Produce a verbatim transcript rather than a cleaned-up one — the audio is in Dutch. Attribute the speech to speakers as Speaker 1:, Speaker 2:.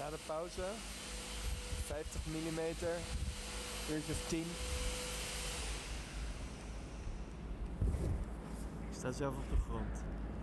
Speaker 1: Na de pauze, vijftig millimeter, uurtje of tien. Ik sta zelf op de grond.